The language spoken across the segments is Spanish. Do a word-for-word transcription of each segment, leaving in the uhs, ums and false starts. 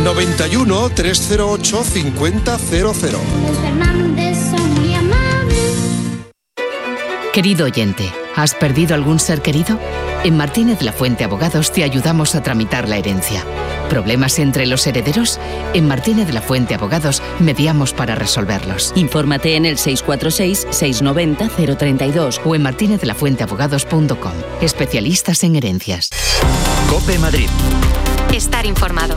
noventa y uno, trescientos ocho, cincuenta cero cero. Los Fernández son muy amables. Querido oyente, ¿has perdido algún ser querido? En Martínez Lafuente Abogados te ayudamos a tramitar la herencia. ¿Problemas entre los herederos? En Martínez Lafuente Abogados mediamos para resolverlos. Infórmate en el seis cuatro seis, seis nueve cero, cero tres dos o en martinez lafuente abogados punto com. Especialistas en herencias. COPE Madrid. Estar informado.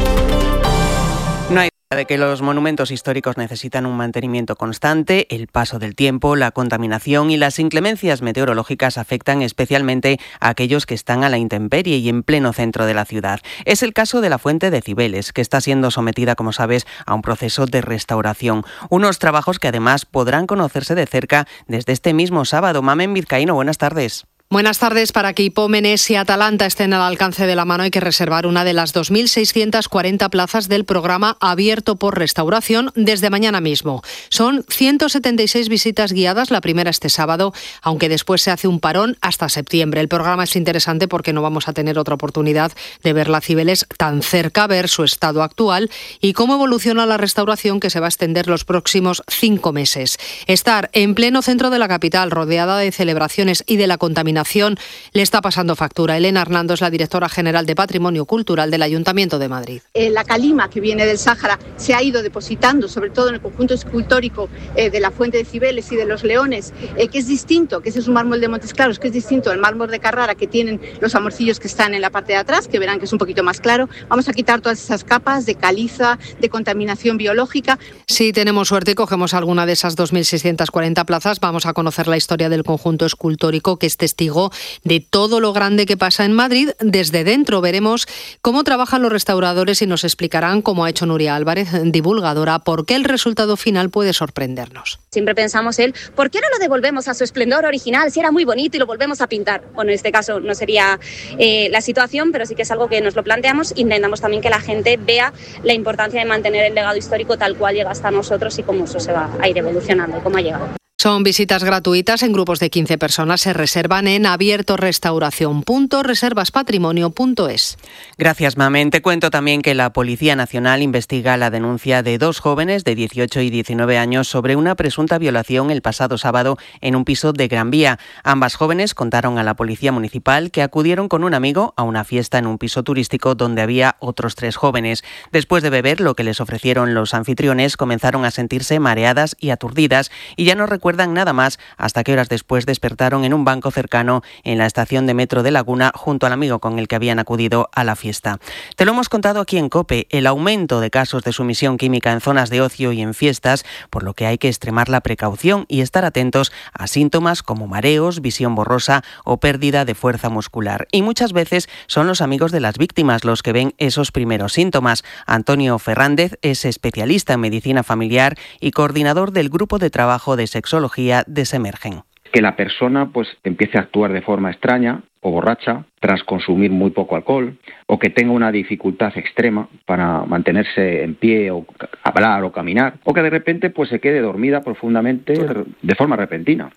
No hay duda de que los monumentos históricos necesitan un mantenimiento constante. El paso del tiempo, la contaminación y las inclemencias meteorológicas afectan especialmente a aquellos que están a la intemperie y en pleno centro de la ciudad. Es el caso de la Fuente de Cibeles, que está siendo sometida, como sabes, a un proceso de restauración. Unos trabajos que además podrán conocerse de cerca desde este mismo sábado. Mamen Vizcaíno, buenas tardes. Buenas tardes. Para que Hipómenes y Atalanta estén al alcance de la mano hay que reservar una de las dos mil seiscientas cuarenta plazas del programa abierto por restauración desde mañana mismo. Son ciento setenta y seis visitas guiadas, la primera este sábado, aunque después se hace un parón hasta septiembre. El programa es interesante porque no vamos a tener otra oportunidad de ver la Cibeles tan cerca, ver su estado actual y cómo evoluciona la restauración que se va a extender los próximos cinco meses. Estar en pleno centro de la capital, rodeada de celebraciones y de la contaminación, le está pasando factura. Elena Hernando es la directora general de Patrimonio Cultural del Ayuntamiento de Madrid. Eh, la calima que viene del Sáhara se ha ido depositando, sobre todo en el conjunto escultórico eh, de la Fuente de Cibeles y de los Leones, eh, que es distinto, que ese es un mármol de Montes Claros, que es distinto al mármol de Carrara, que tienen los amorcillos que están en la parte de atrás, que verán que es un poquito más claro. Vamos a quitar todas esas capas de caliza, de contaminación biológica. Si tenemos suerte y cogemos alguna de esas dos mil seiscientas cuarenta plazas, vamos a conocer la historia del conjunto escultórico, que es testigo de todo lo grande que pasa en Madrid. Desde dentro veremos cómo trabajan los restauradores y nos explicarán, como ha hecho Nuria Álvarez, divulgadora, por qué el resultado final puede sorprendernos. Siempre pensamos el ¿por qué no lo devolvemos a su esplendor original si era muy bonito y lo volvemos a pintar? Bueno, en este caso no sería eh, la situación, pero sí que es algo que nos lo planteamos. Intentamos también que la gente vea la importancia de mantener el legado histórico tal cual llega hasta nosotros y cómo eso se va a ir evolucionando y cómo ha llegado. Son visitas gratuitas en grupos de quince personas. Se reservan en abierto restauración punto reservas patrimonio punto es. Gracias, Mamen. Te cuento también que la Policía Nacional investiga la denuncia de dos jóvenes de dieciocho y diecinueve años sobre una presunta violación el pasado sábado en un piso de Gran Vía. Ambas jóvenes contaron a la Policía Municipal que acudieron con un amigo a una fiesta en un piso turístico donde había otros tres jóvenes. Después de beber lo que les ofrecieron los anfitriones, comenzaron a sentirse mareadas y aturdidas y ya no recuerdan recuerdan nada más hasta que horas después despertaron en un banco cercano en la estación de metro de Laguna junto al amigo con el que habían acudido a la fiesta. Te lo hemos contado aquí en COPE, el aumento de casos de sumisión química en zonas de ocio y en fiestas, por lo que hay que extremar la precaución y estar atentos a síntomas como mareos, visión borrosa o pérdida de fuerza muscular. Y muchas veces son los amigos de las víctimas los que ven esos primeros síntomas. Antonio Fernández es especialista en medicina familiar y coordinador del grupo de trabajo de sexología de Semergen. Que la persona pues empiece a actuar de forma extraña o borracha tras consumir muy poco alcohol, o que tenga una dificultad extrema para mantenerse en pie o hablar o caminar, o que de repente pues se quede dormida profundamente de forma repentina.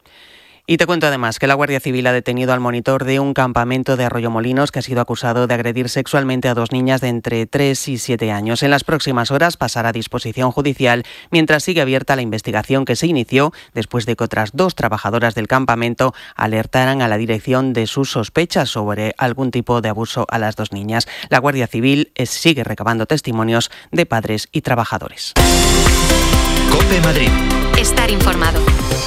Y te cuento además que la Guardia Civil ha detenido al monitor de un campamento de Arroyomolinos que ha sido acusado de agredir sexualmente a dos niñas de entre tres y siete años. En las próximas horas pasará a disposición judicial mientras sigue abierta la investigación que se inició después de que otras dos trabajadoras del campamento alertaran a la dirección de sus sospechas sobre algún tipo de abuso a las dos niñas. La Guardia Civil sigue recabando testimonios de padres y trabajadores. COPE Madrid. Estar informado.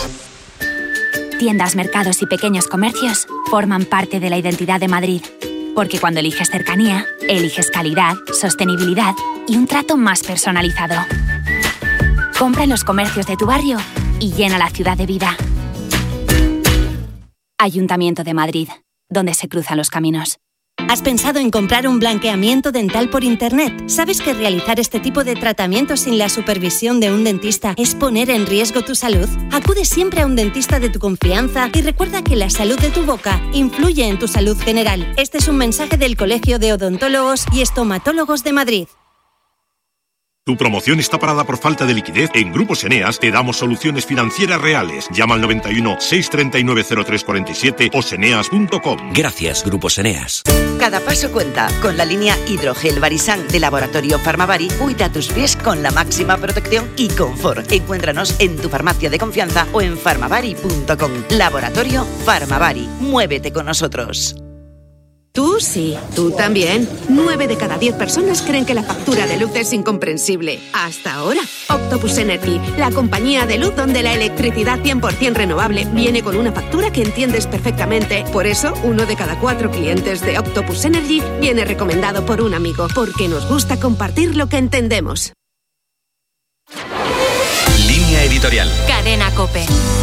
Tiendas, mercados y pequeños comercios forman parte de la identidad de Madrid. Porque cuando eliges cercanía, eliges calidad, sostenibilidad y un trato más personalizado. Compra en los comercios de tu barrio y llena la ciudad de vida. Ayuntamiento de Madrid, donde se cruzan los caminos. ¿Has pensado en comprar un blanqueamiento dental por internet? ¿Sabes que realizar este tipo de tratamientos sin la supervisión de un dentista es poner en riesgo tu salud? Acude siempre a un dentista de tu confianza y recuerda que la salud de tu boca influye en tu salud general. Este es un mensaje del Colegio de Odontólogos y Estomatólogos de Madrid. ¿Tu promoción está parada por falta de liquidez? En Grupos Eneas te damos soluciones financieras reales. Llama al noventa y uno, seiscientos treinta y nueve, cero tres cuarenta y siete o seneas punto com. Gracias, Grupos Eneas. Cada paso cuenta. Con la línea Hidrogel Barisan de Laboratorio Farmavari, cuida tus pies con la máxima protección y confort. Encuéntranos en tu farmacia de confianza o en farmavari punto com. Laboratorio Farmavari. Muévete con nosotros. Tú sí, tú también. Nueve de cada diez personas creen que la factura de luz es incomprensible. Hasta ahora. Octopus Energy, la compañía de luz donde la electricidad cien por ciento renovable viene con una factura que entiendes perfectamente. Por eso, uno de cada cuatro clientes de Octopus Energy viene recomendado por un amigo, porque nos gusta compartir lo que entendemos. Línea editorial. Cadena COPE.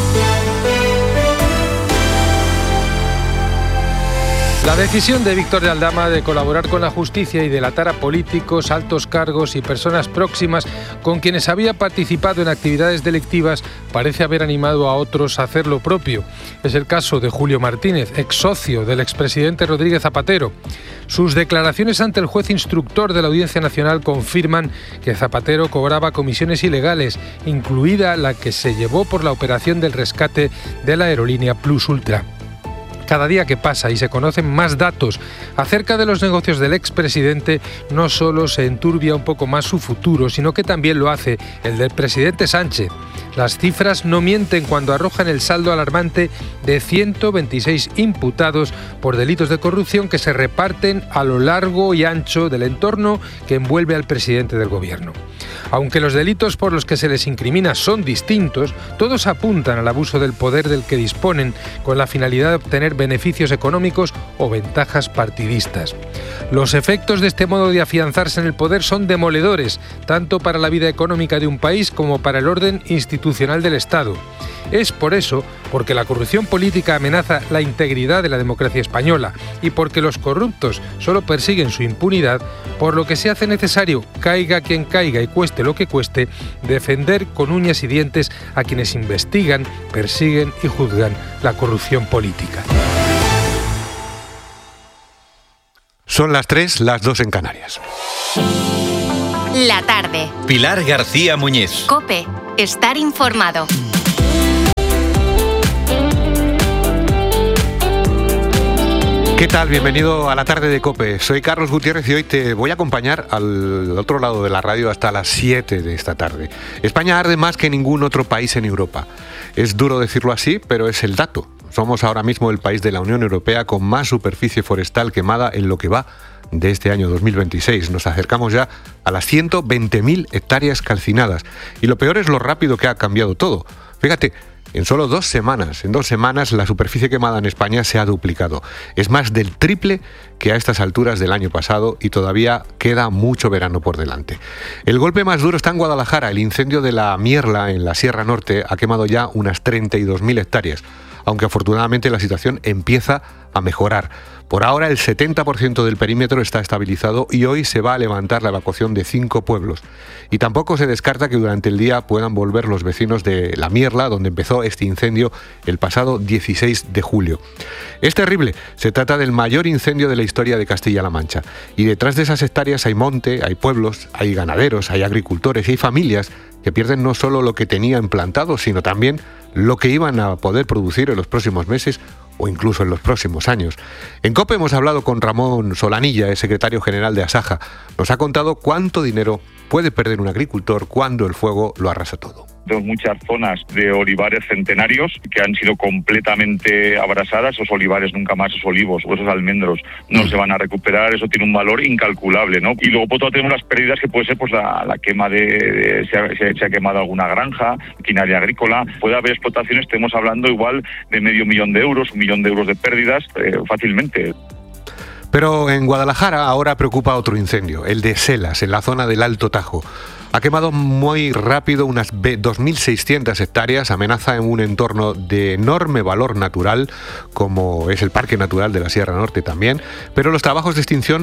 La decisión de Víctor de Aldama de colaborar con la justicia y delatar a políticos, altos cargos y personas próximas con quienes había participado en actividades delictivas parece haber animado a otros a hacer lo propio. Es el caso de Julio Martínez, ex socio del expresidente Rodríguez Zapatero. Sus declaraciones ante el juez instructor de la Audiencia Nacional confirman que Zapatero cobraba comisiones ilegales, incluida la que se llevó por la operación del rescate de la aerolínea Plus Ultra. Cada día que pasa y se conocen más datos acerca de los negocios del expresidente, no solo se enturbia un poco más su futuro, sino que también lo hace el del presidente Sánchez. Las cifras no mienten cuando arrojan el saldo alarmante de ciento veintiséis imputados por delitos de corrupción que se reparten a lo largo y ancho del entorno que envuelve al presidente del gobierno. Aunque los delitos por los que se les incrimina son distintos, todos apuntan al abuso del poder del que disponen con la finalidad de obtener beneficios económicos o ventajas partidistas. Los efectos de este modo de afianzarse en el poder son demoledores, tanto para la vida económica de un país como para el orden institucional del Estado. Es por eso, porque la corrupción política amenaza la integridad de la democracia española y porque los corruptos solo persiguen su impunidad, por lo que se hace necesario, caiga quien caiga y cueste lo que cueste, defender con uñas y dientes a quienes investigan, persiguen y juzgan la corrupción política. Son las tres, las dos en Canarias. La tarde. Pilar García Muñiz. COPE. Estar informado. ¿Qué tal? Bienvenido a la tarde de COPE. Soy Carlos Gutiérrez y hoy te voy a acompañar al otro lado de la radio hasta las siete de esta tarde. España arde más que ningún otro país en Europa. Es duro decirlo así, pero es el dato. Somos ahora mismo el país de la Unión Europea con más superficie forestal quemada en lo que va de este año dos mil veintiséis. Nos acercamos ya a las ciento veinte mil hectáreas calcinadas. Y lo peor es lo rápido que ha cambiado todo. Fíjate, en solo dos semanas, en dos semanas la superficie quemada en España se ha duplicado. Es más del triple que a estas alturas del año pasado y todavía queda mucho verano por delante. El golpe más duro está en Guadalajara. El incendio de la Mierla en la Sierra Norte ha quemado ya unas treinta y dos mil hectáreas, aunque afortunadamente la situación empieza a mejorar. Por ahora el setenta por ciento del perímetro está estabilizado y hoy se va a levantar la evacuación de cinco pueblos. Y tampoco se descarta que durante el día puedan volver los vecinos de La Mierla, donde empezó este incendio el pasado dieciséis de julio. Es terrible, se trata del mayor incendio de la historia de Castilla-La Mancha. Y detrás de esas hectáreas hay monte, hay pueblos, hay ganaderos, hay agricultores y hay familias que pierden no solo lo que tenían plantado, sino también lo que iban a poder producir en los próximos meses o incluso en los próximos años. En COPE hemos hablado con Ramón Solanilla, el secretario general de Asaja. Nos ha contado cuánto dinero puede perder un agricultor cuando el fuego lo arrasa todo. Tenemos muchas zonas de olivares centenarios que han sido completamente abrasadas. Esos olivares nunca más, esos olivos o esos almendros no se van a recuperar. Eso tiene un valor incalculable, ¿no? Y luego por otro lado tenemos las pérdidas que puede ser pues la, la quema de, de se, ha, se, se ha quemado alguna granja, maquinaria agrícola. Puede haber explotaciones, estemos hablando igual de medio millón de euros, un millón de euros de pérdidas eh, fácilmente. Pero en Guadalajara ahora preocupa otro incendio, el de Selas, en la zona del Alto Tajo. Ha quemado muy rápido unas dos mil seiscientas hectáreas, amenaza en un entorno de enorme valor natural, como es el Parque Natural de la Sierra Norte también, pero los trabajos de extinción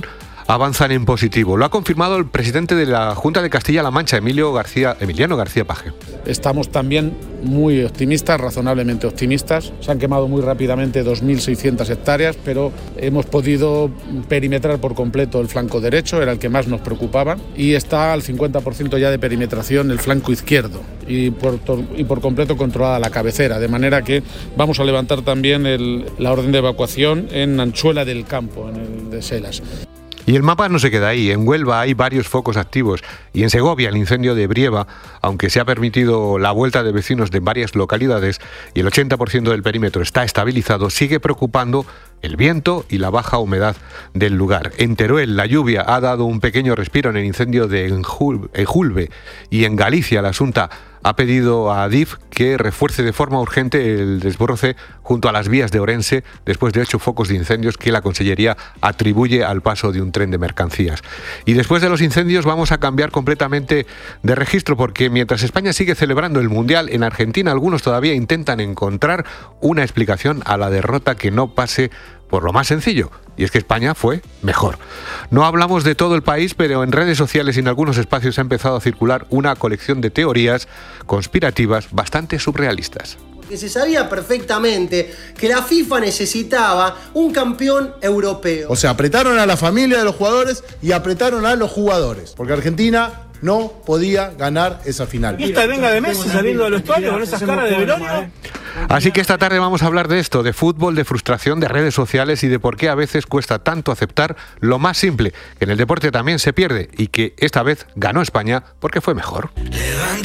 avanzan en positivo. Lo ha confirmado el presidente de la Junta de Castilla-La Mancha, Emilio García, Emiliano García Paje. Estamos también muy optimistas, razonablemente optimistas. Se han quemado muy rápidamente dos mil seiscientas hectáreas, pero hemos podido perimetrar por completo el flanco derecho, era el que más nos preocupaba, y está al cincuenta por ciento ya de perimetración el flanco izquierdo y por, y por completo controlada la cabecera, de manera que vamos a levantar también el, la orden de evacuación en Anchuela del Campo, en el de Selas. Y el mapa no se queda ahí. En Huelva hay varios focos activos y en Segovia el incendio de Brieva, aunque se ha permitido la vuelta de vecinos de varias localidades y el ochenta por ciento del perímetro está estabilizado, sigue preocupando el viento y la baja humedad del lugar. En Teruel la lluvia ha dado un pequeño respiro en el incendio de Ejulbe y en Galicia la Xunta ha pedido a Adif que refuerce de forma urgente el desbroce junto a las vías de Orense después de ocho focos de incendios que la Consellería atribuye al paso de un tren de mercancías. Y después de los incendios vamos a cambiar completamente de registro, porque mientras España sigue celebrando el Mundial, en Argentina algunos todavía intentan encontrar una explicación a la derrota que no pase por lo más sencillo, y es que España fue mejor. No hablamos de todo el país, pero en redes sociales y en algunos espacios ha empezado a circular una colección de teorías conspirativas bastante surrealistas. Que se sabía perfectamente que la FIFA necesitaba un campeón europeo. O sea, apretaron a la familia de los jugadores y apretaron a los jugadores, porque Argentina no podía ganar esa final. ¿Y esta venga de Messi saliendo del vestuario con esas caras de velorio? Así que esta tarde vamos a hablar de esto, de fútbol, de frustración, de redes sociales y de por qué a veces cuesta tanto aceptar lo más simple, que en el deporte también se pierde y que esta vez ganó España porque fue mejor.